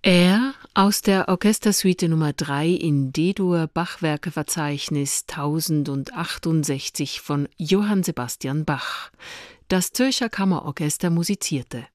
Er aus der Orchestersuite Nummer 3 in D-Dur Bachwerkeverzeichnis 1068 von Johann Sebastian Bach. Das Zürcher Kammerorchester musizierte.